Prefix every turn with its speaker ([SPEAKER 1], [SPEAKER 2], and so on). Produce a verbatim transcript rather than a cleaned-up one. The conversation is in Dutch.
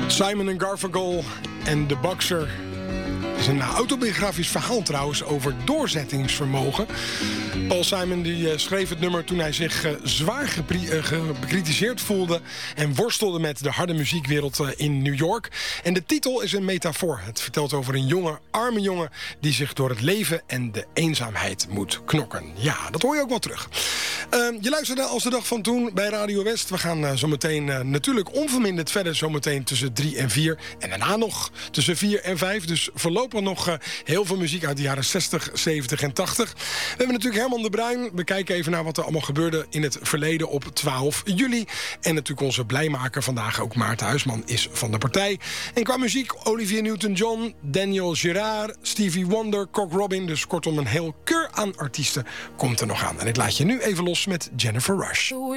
[SPEAKER 1] Simon en Garfunkel en The Boxer. Het is een autobiografisch verhaal trouwens over doorzettingsvermogen. Paul Simon die, uh, schreef het nummer toen hij zich uh, zwaar gepri- uh, ge- bekritiseerd voelde en worstelde met de harde muziekwereld uh, in New York. En de titel is een metafoor. Het vertelt over een jonge, arme jongen die zich door het leven en de eenzaamheid moet knokken. Ja, dat hoor je ook wel terug. Uh, je luisterde als de dag van toen bij Radio West. We gaan uh, zometeen uh, natuurlijk onverminderd verder, zometeen tussen drie en vier. En daarna nog tussen vier en vijf. Dus voorlopig nog uh, heel veel muziek uit de jaren zestig, zeventig en tachtig. We hebben natuurlijk Herman de Bruin. We kijken even naar wat er allemaal gebeurde in het verleden op twaalf juli. En natuurlijk onze blijmaker vandaag, ook Maarten Huisman, is van de partij. En qua muziek Olivia Newton-John, Daniel Gerard, Stevie Wonder, Cock Robin. Dus kortom een heel keur aan artiesten komt er nog aan. En ik laat je nu even los met Jennifer Rush.